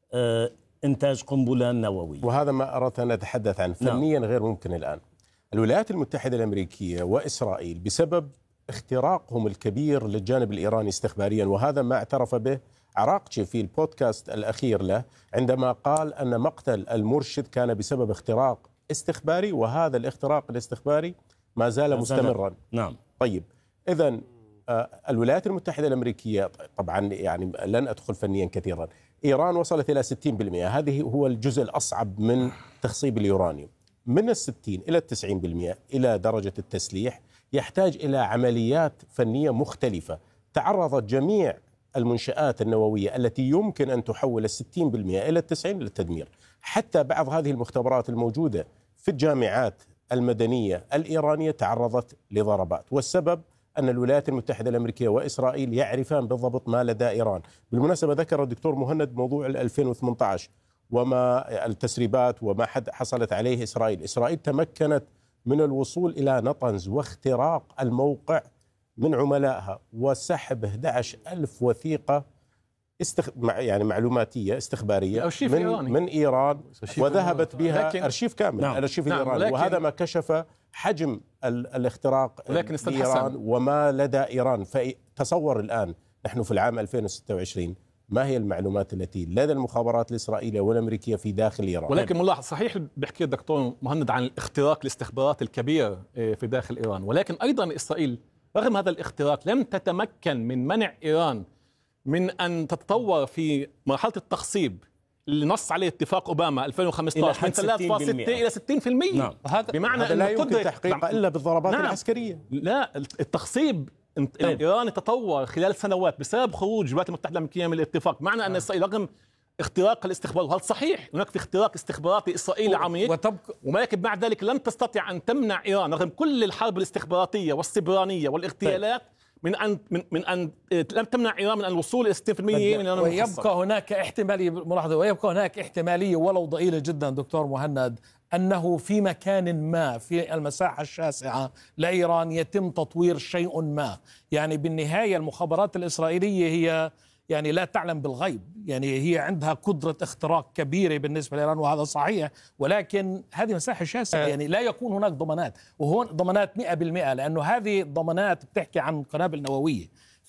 إنتاج قنبلة نووية؟ وهذا ما أردت أن أتحدث عنه. فنيا غير ممكن الآن. الولايات المتحدة الأمريكية وإسرائيل بسبب اختراقهم الكبير للجانب الإيراني استخباريا، وهذا ما اعترف به عراقتشي في البودكاست الأخير له عندما قال أن مقتل المرشد كان بسبب اختراق استخباري، وهذا الاختراق الاستخباري ما زال مستمرا. نعم. طيب إذن الولايات المتحدة الأمريكية طبعا يعني لن أدخل فنيا كثيرا، إيران وصلت إلى ستين بالمئة، هذه هو الجزء الأصعب من تخصيب اليورانيوم. من الستين إلى التسعين بالمئة إلى درجة التسليح يحتاج إلى عمليات فنية مختلفة. تعرضت جميع المنشآت النووية التي يمكن أن تحول الستين بالمئة إلى التسعين للتدمير. حتى بعض هذه المختبرات الموجودة في الجامعات المدنية الإيرانية تعرضت لضربات، والسبب أن الولايات المتحدة الأمريكية وإسرائيل يعرفان بالضبط ما لدى إيران. بالمناسبة ذكر الدكتور مهند موضوع ألفين وثمانية عشر وما التسريبات وما حصلت عليه إسرائيل. إسرائيل تمكنت من الوصول إلى نطنز واختراق الموقع من عملائها وسحب أحد عشر ألف وثيقة استخ... يعني معلوماتية استخبارية من, من إيران، وذهبت بها لكن... أرشيف كامل. نعم. الأرشيف نعم. الإيراني لكن... وهذا ما كشف حجم ال... الاختراق في إيران وما لدى إيران. فتصور الآن نحن في العام ألفين وستة وعشرين ما هي المعلومات التي لدى المخابرات الإسرائيلية والأمريكية في داخل إيران. ولكن ملاحظ صحيح بيحكي الدكتور مهند عن الاختراق الاستخبارات الكبير في داخل إيران، ولكن أيضا إسرائيل رغم هذا الاختراق لم تتمكن من منع إيران من أن تتطور في مرحلة التخصيب اللي نص عليه اتفاق أوباما ألفين وخمسة عشر من ثلاثة فاصلة ستة إلى ستين بالمئة. نعم. بمعنى أنه لا يمكن تحقيقه إلا بالضربات نعم. العسكرية. لا، التخصيب إيران تطور خلال سنوات بسبب خروج الولايات المتحدة الأمريكية من الاتفاق. معنى أن إسرائيل رغم اختراق الاستخبار، وهذا صحيح هناك في اختراق استخباراتي إسرائيلي عميق، وتبقى ولكن بعد ذلك لم تستطع أن تمنع إيران رغم كل الحرب الاستخباراتية والسبرانية والاغتيالات من أن من من أن لم تمنع إيران من الوصول إلى ستين بالمئة من أن ويبقى هناك احتمالية ملاحظة ويبقى هناك احتمالية ولو ضئيلة جدا دكتور مهند أنه في مكان ما في المساحة الشاسعة لإيران يتم تطوير شيء ما. يعني بالنهاية المخابرات الإسرائيلية هي يعني لا تعلم بالغيب، يعني هي عندها قدرة اختراق كبيرة بالنسبة لإيران وهذا صحيح، ولكن هذه مساحة شاسعة يعني لا يكون هناك ضمانات، وهون ضمانات مئة بالمئة لأنه هذه ضمانات بتحكي عن قنابل نووية،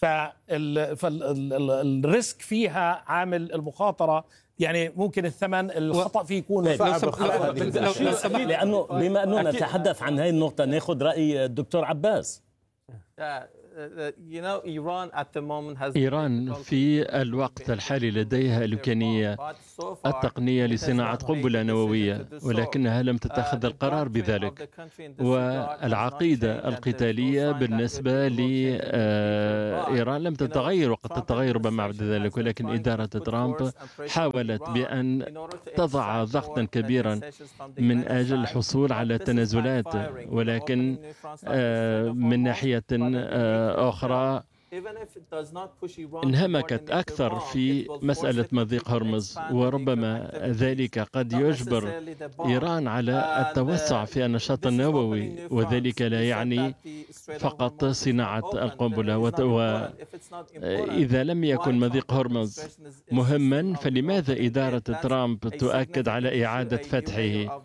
فالريسك فيها عامل المخاطرة يعني ممكن الثمن الخطأ فيه يكون صعب. لأنه بما أنه نتحدث عن هذه النقطة نأخذ رأي الدكتور عباس. إيران في الوقت الحالي لديها الإمكانية التقنية لصناعة قنبلة نووية، ولكنها لم تتخذ القرار بذلك. والعقيدة القتالية بالنسبة لإيران لم تتغير، وقد تتغير ربما بعد ذلك، ولكن إدارة ترامب حاولت بأن تضع ضغطا كبيرا من أجل الحصول على تنازلات، ولكن من ناحية أخرى انهمكت أكثر في مسألة مضيق هرمز، وربما ذلك قد يجبر إيران على التوسع في النشاط النووي، وذلك لا يعني فقط صناعة القنبلة. وإذا لم يكن مضيق هرمز مهما، فلماذا إدارة ترامب تؤكد على إعادة فتحه؟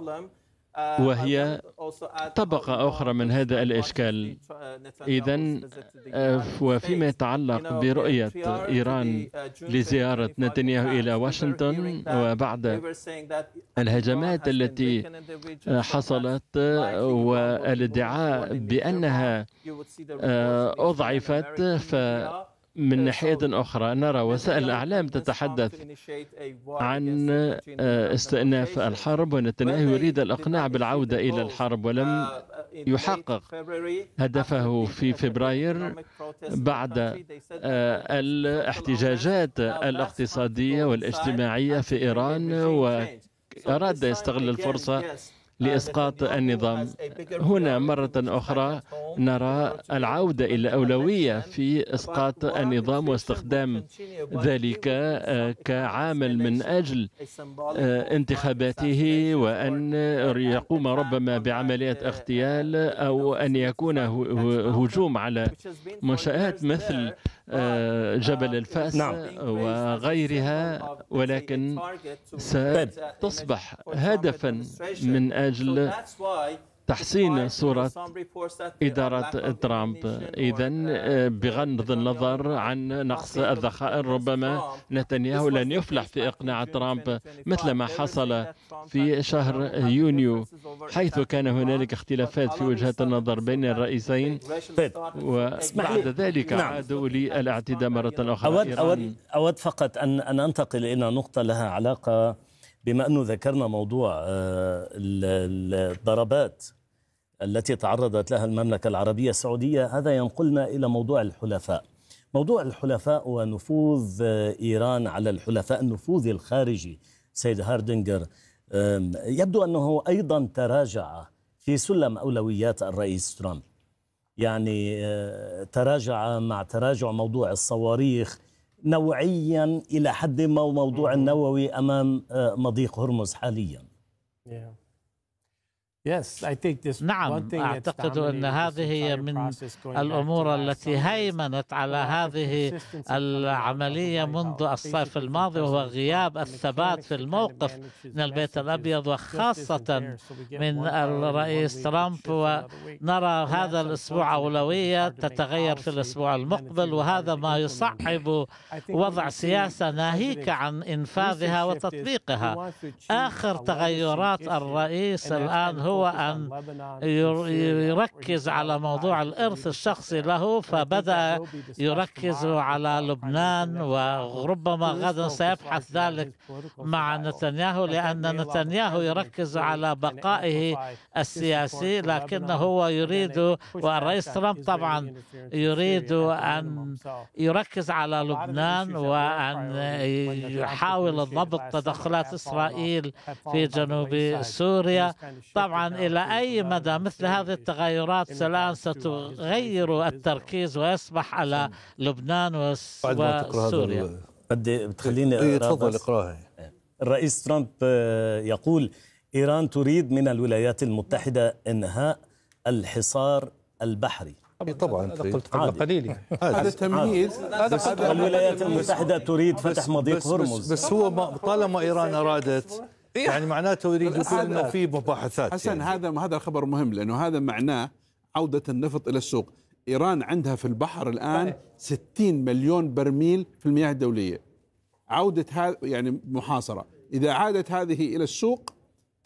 وهي طبقة أخرى من هذا الإشكال. إذن وفيما يتعلق برؤية إيران لزيارة نتنياهو إلى واشنطن وبعد الهجمات التي حصلت والادعاء بأنها أضعفت، ف من ناحية أخرى نرى وسائل الإعلام تتحدث عن استئناف الحرب، ونتنياهو يريد الإقناع بالعودة إلى الحرب، ولم يحقق هدفه في فبراير بعد الاحتجاجات الاقتصادية والاجتماعية في إيران، وأراد يستغل الفرصة لإسقاط النظام. هنا مرة أخرى نرى العودة إلى أولوية في إسقاط النظام واستخدام ذلك كعامل من أجل انتخاباته، وأن يقوم ربما بعملية اغتيال أو أن يكون هجوم على منشآت مثل جبل الفاس وغيرها، ولكن ستصبح هدفا من أجل تحسين صورة إدارة ترامب. إذن بغض النظر عن نقص الذخائر، ربما نتنياهو لن يفلح في إقناع ترامب مثل ما حصل في شهر يونيو، حيث كان هنالك اختلافات في وجهات النظر بين الرئيسين، وبعد ذلك عادوا للاعتداء مرة أخرى. أود, أود, أود فقط أن, أن أنتقل إلى نقطة لها علاقة، بما أنه ذكرنا موضوع الضربات التي تعرضت لها المملكة العربية السعودية. هذا ينقلنا إلى موضوع الحلفاء، موضوع الحلفاء ونفوذ إيران على الحلفاء، النفوذ الخارجي. سيد هاردنجر، يبدو أنه أيضا تراجع في سلم أولويات الرئيس ترامب، يعني تراجع مع تراجع موضوع الصواريخ نوعيا إلى حد ما، موضوع النووي أمام مضيق هرمز حاليا. نعم، أعتقد أن هذه هي من الأمور التي هيمنت على هذه العملية منذ الصيف الماضي، وهو غياب الثبات في الموقف من البيت الأبيض وخاصة من الرئيس ترامب. ونرى هذا الأسبوع أولوية تتغير في الأسبوع المقبل، وهذا ما يصعب وضع سياسة ناهيك عن إنفاذها وتطبيقها. آخر تغيرات الرئيس الآن هو أن يركز على موضوع الإرث الشخصي له، فبدأ يركز على لبنان، وربما غدا سيبحث ذلك مع نتنياهو، لأن نتنياهو يركز على بقائه السياسي، لكنه هو يريد، والرئيس ترامب طبعا يريد أن يركز على لبنان وأن يحاول ضبط تدخلات إسرائيل في جنوب سوريا. طبعا إلى أي مدى مثل هذه التغيرات الآن ستغير التركيز ويصبح على لبنان وسوريا؟ بدي بتخليني تفضل اقراها. الرئيس ترامب يقول إيران تريد من الولايات المتحدة إنهاء الحصار البحري. طبعا قلت قبل قليل هذا تمهيد. الولايات المتحدة تريد فتح مضيق هرمز، بس هو طالما إيران أرادت، يعني معناته يريد يقول انه في مباحثات. حسن يعني. هذا هذا خبر مهم، لانه هذا معناه عودة النفط الى السوق. ايران عندها في البحر الان ستين مليون برميل في المياه الدولية. عودة هذا يعني محاصرة، اذا عادت هذه الى السوق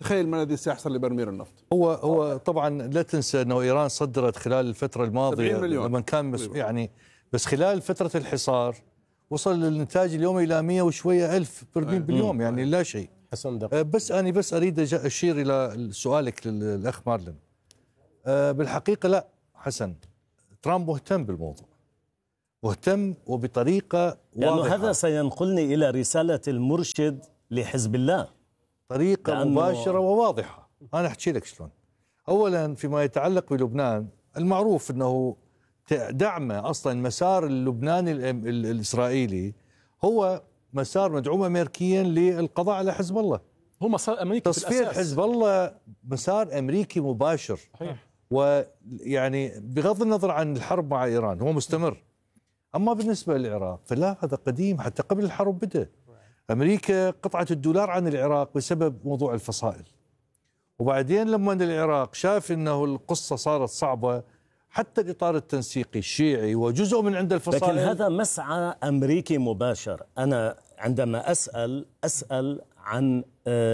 تخيل ما الذي سيحصل لبرميل النفط. هو هو طبعا لا تنسى انه ايران صدرت خلال الفتره الماضيه لما كان مس يعني بس خلال فتره الحصار وصل الانتاج اليوم الى مئة وشويه الف برميل باليوم، يعني لا شيء. حسن دقيق. بس انا بس اريد اشير الى سؤالك للاخ مارلين. بالحقيقه لا حسن، ترامب مهتم بالموضوع، مهتم وبطريقه لأنه واضحه، هذا سينقلني الى رساله المرشد لحزب الله، طريقه مباشره وواضحه. انا احكي لك شلون. اولا فيما يتعلق بلبنان، المعروف انه دعمه اصلا المسار اللبناني الاسرائيلي هو مسار مدعوم امريكيا للقضاء على حزب الله. هو مسار امريكي تصفية حزب الله مسار امريكي مباشر. صحيح. ويعني بغض النظر عن الحرب مع ايران هو مستمر. اما بالنسبه للعراق فلا، هذا قديم حتى قبل الحرب بدا. امريكا قطعت الدولار عن العراق بسبب موضوع الفصائل. وبعدين لما العراق شاف انه القصه صارت صعبه، حتى الاطار التنسيقي الشيعي وجزء من عند الفصائل. لكن هذا مسعى امريكي مباشر. انا عندما اسال اسال عن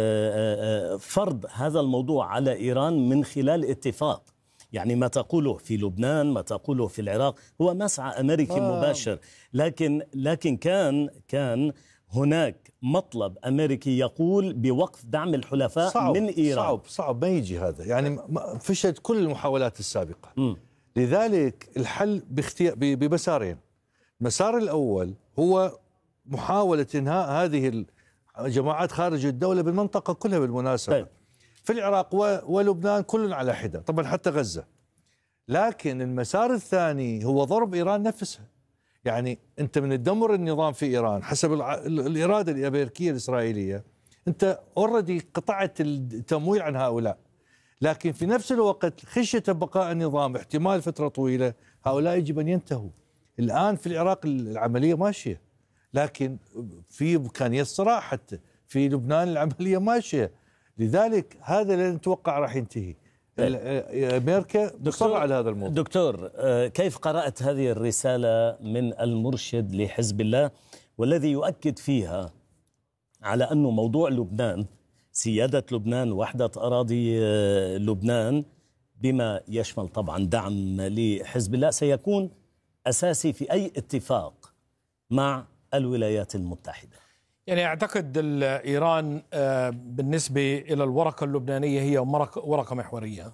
فرض هذا الموضوع على ايران من خلال اتفاق، يعني ما تقوله في لبنان ما تقوله في العراق هو مسعى امريكي آه. مباشر. لكن لكن كان كان هناك مطلب امريكي يقول بوقف دعم الحلفاء صعب من ايران. صعب صعب ما يجي هذا، يعني فشلت كل المحاولات السابقه. م. لذلك الحل باختيار بمسارين. المسار الاول هو محاوله انهاء هذه الجماعات خارج الدوله بالمنطقه كلها بالمناسبه. طيب. في العراق ولبنان كل على حده، طبعا حتى غزه. لكن المسار الثاني هو ضرب ايران نفسها. يعني انت من تدمر النظام في ايران حسب الاراده الامريكيه الاسرائيليه، انت اوريدي قطعت التمويل عن هؤلاء. لكن في نفس الوقت خشيه بقاء النظام احتمال فتره طويله، هؤلاء يجب ان ينتهوا. الان في العراق العمليه ماشيه، لكن في امكانيه صراع، حتى في لبنان العمليه ماشيه. لذلك هذا اللي نتوقع راح ينتهي. امريكا مصرة على هذا الموضوع. دكتور، كيف قرأت هذه الرسالة من المرشد لحزب الله والذي يؤكد فيها على أنه موضوع لبنان، سيادة لبنان، وحدة أراضي لبنان بما يشمل طبعا دعم لحزب الله سيكون أساسي في أي اتفاق مع الولايات المتحدة؟ يعني أعتقد إيران بالنسبة إلى الورقة اللبنانية هي ورقة محورية،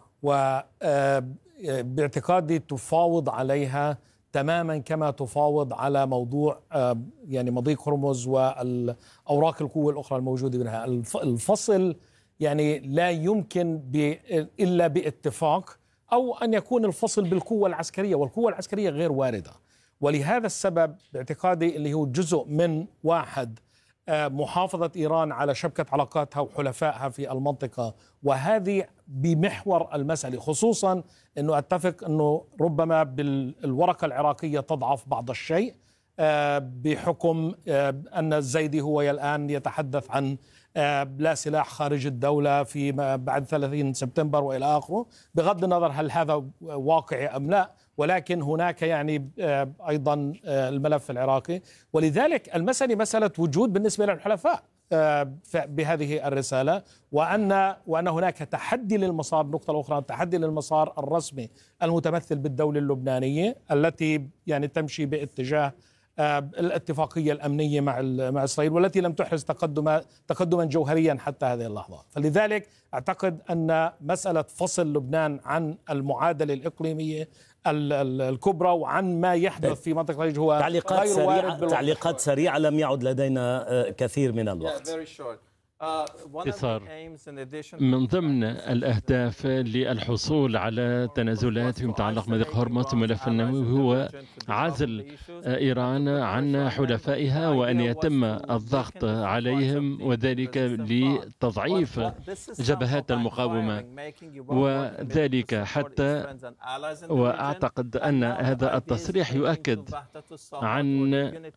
وباعتقادي تفاوض عليها تماما كما تفاوض على موضوع يعني مضيق هرمز والأوراق القوة الأخرى الموجودة منها. الفصل يعني لا يمكن إلا باتفاق، أو أن يكون الفصل بالقوة العسكرية، والقوة العسكرية غير واردة. ولهذا السبب باعتقادي اللي هو جزء من واحد محافظة إيران على شبكة علاقاتها وحلفائها في المنطقة، وهذه بمحور المسألة، خصوصا أنه أتفق أنه ربما بالورقة العراقية تضعف بعض الشيء بحكم أن الزيدي هو الآن يتحدث عن لا سلاح خارج الدولة في بعد ثلاثين سبتمبر وإلى آخره، بغض النظر هل هذا واقعي أم لا، ولكن هناك يعني أيضا الملف العراقي. ولذلك المسألة مسألة وجود بالنسبة للحلفاء بهذه الرسالة، وأن وأن هناك تحدي للمسار. النقطة الأخرى تحدي للمسار الرسمي المتمثل بالدولة اللبنانية التي يعني تمشي باتجاه الاتفاقية الأمنية مع مع إسرائيل، والتي لم تحرز تقدما تقدما جوهريا حتى هذه اللحظة. فلذلك أعتقد أن مسألة فصل لبنان عن المعادلة الإقليمية الكبرى وعن ما يحدث في منطقة الخليج هو تعليقات سريعة. تعليقات سريعة، لم يعد لدينا كثير من الوقت. اختصار. من ضمن الأهداف للحصول على تنازلات فيما يتعلق بمضيق هرمز الملف النووي هو عزل إيران عن حلفائها وأن يتم الضغط عليهم، وذلك لتضعيف جبهات المقاومة، وذلك حتى وأعتقد أن هذا التصريح يؤكد عن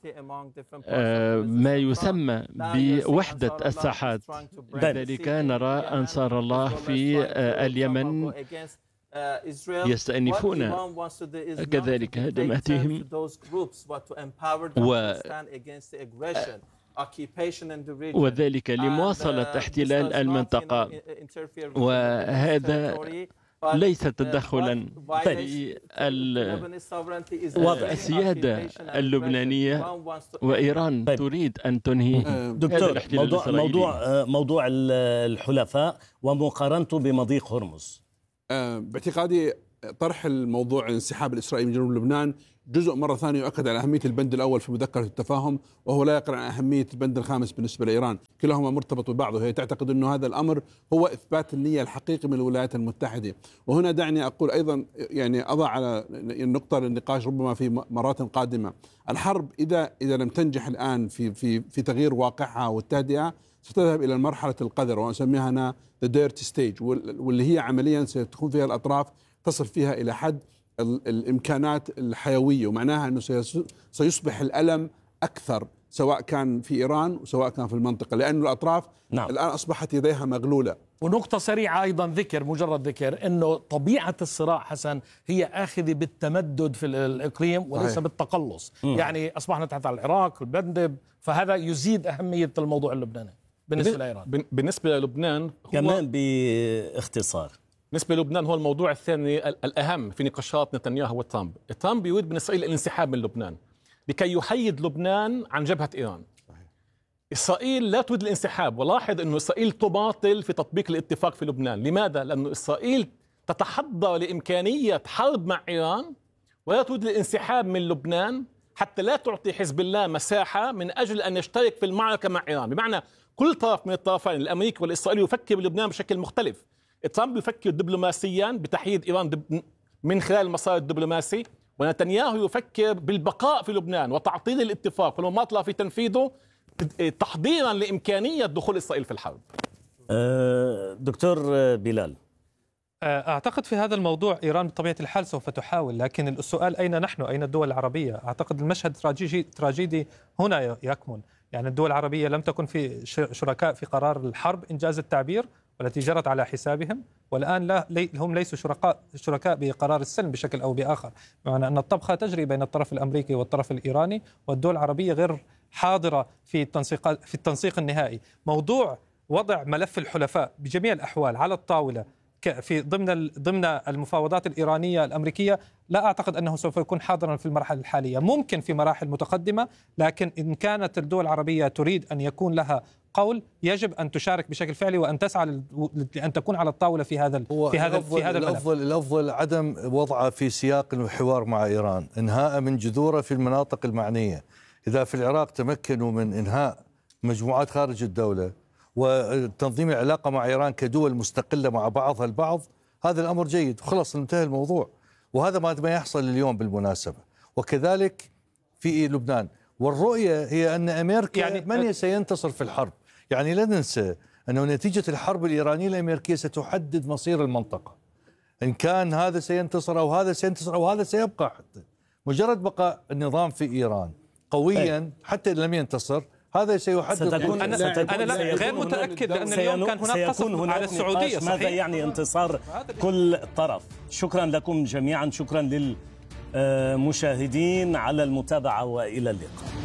ما يسمى بوحدة الساحات. ذلك نرى أنصار الله في اليمن يستأنفون كذلك هدماتهم وذلك لمواصلة احتلال المنطقة، وهذا ليس تدخلا في السيادة اللبنانية، وإيران طيب. تريد أن تنهي. دكتور، موضوع, موضوع, موضوع الحلفاء ومقارنته بمضيق هرمز. باعتقادي طرح الموضوع انسحاب الإسرائيلي من جنوب لبنان جزء مرة ثانية يؤكد على أهمية البند الأول في مذكرة التفاهم، وهو لا يقرأ عن أهمية البند الخامس بالنسبة لإيران. كلاهما مرتبط ببعض، وهي تعتقد أن هذا الأمر هو إثبات النية الحقيقي من الولايات المتحدة. وهنا دعني أقول أيضا، يعني أضع على النقطة للنقاش ربما في مرات قادمة. الحرب إذا إذا لم تنجح الآن في في في تغيير واقعها والتهدئة، ستذهب إلى مرحلة القذر، وأسميها أنا the dirty stage، واللي هي عمليا ستكون فيها الأطراف تصل فيها إلى حد الإمكانات الحيوية، ومعناها أنه سيصبح الألم أكثر سواء كان في إيران وسواء كان في المنطقة، لأن الأطراف نعم. الآن أصبحت يديها مغلولة. ونقطة سريعة أيضا، ذكر مجرد ذكر أنه طبيعة الصراع حسن هي آخذة بالتمدد في الإقليم وليس صحيح. بالتقلص. م. يعني أصبحنا تحت العراق والمندب، فهذا يزيد أهمية الموضوع اللبناني بالنسبة لإيران. بالنسبة للبنان كمان باختصار، بالنسبة للبنان هو الموضوع الثاني الأهم في نقاشات نتنياهو وترامب. ترامب يريد من إسرائيل الانسحاب من لبنان لكي يحيد لبنان عن جبهة إيران. إسرائيل لا تريد الانسحاب، ولاحظ أن إسرائيل تماطل في تطبيق الاتفاق في لبنان. لماذا؟ لأن إسرائيل تتحضر لإمكانية حرب مع إيران، ولا تريد الانسحاب من لبنان حتى لا تعطي حزب الله مساحة من أجل أن يشترك في المعركة مع إيران. بمعنى كل طرف من الطرفين الأمريكي والإسرائيلي يفكر بلبنان بشكل مختلف. ترامب يفكر دبلوماسيا بتحييد إيران من خلال المسار الدبلوماسي، ونتنياهو يفكر بالبقاء في لبنان وتعطيل الاتفاق والمماطلة في تنفيذه تحضيرا لإمكانية دخول إسرائيل في الحرب. دكتور بلال، أعتقد في هذا الموضوع إيران بطبيعة الحال سوف تحاول، لكن السؤال أين نحن، أين الدول العربية؟ أعتقد المشهد تراجيدي, تراجيدي هنا يكمن. يعني الدول العربية لم تكن في شركاء في قرار الحرب إنجاز التعبير والتي جرت على حسابهم، والآن لا هم ليسوا شركاء شركاء بقرار السلم بشكل أو بآخر، بمعنى أن الطبخة تجري بين الطرف الأمريكي والطرف الإيراني، والدول العربية غير حاضرة في التنسيق في التنسيق النهائي. موضوع وضع ملف الحلفاء بجميع الأحوال على الطاولة في ضمن ضمن المفاوضات الإيرانية الأمريكية، لا أعتقد أنه سوف يكون حاضرا في المرحلة الحالية. ممكن في مراحل متقدمة، لكن إن كانت الدول العربية تريد أن يكون لها قول يجب أن تشارك بشكل فعلي وأن تسعى لأن تكون على الطاولة في هذا في هذا في هذا الملف. الأفضل الأفضل عدم وضعه في سياق الحوار مع إيران، إنهاء من جذوره في المناطق المعنية. إذا في العراق تمكنوا من إنهاء مجموعات خارج الدولة وتنظيم العلاقة مع إيران كدول مستقلة مع بعضها البعض، هذا الأمر جيد وخلص انتهى الموضوع. وهذا ما يحصل اليوم بالمناسبة، وكذلك في لبنان. والرؤية هي أن أمريكا يعني من سينتصر في الحرب. يعني لا ننسى أنه نتيجة الحرب الإيرانية الأمريكية ستحدد مصير المنطقة، إن كان هذا سينتصر أو هذا سينتصر أو هذا سيبقى. حتى مجرد بقاء النظام في إيران قويا حتى لم ينتصر، هذا سيحدد. أنا, أنا لا غير متأكد، لأن اليوم كان هناك قصف على السعودية. ماذا يعني انتصار كل طرف؟ شكرا لكم جميعا، شكرا للمشاهدين على المتابعة، وإلى اللقاء.